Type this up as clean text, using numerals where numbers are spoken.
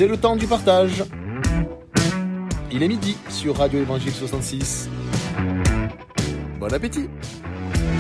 c'est le temps du partage. Il est midi sur Radio Évangile 66. Bon appétit!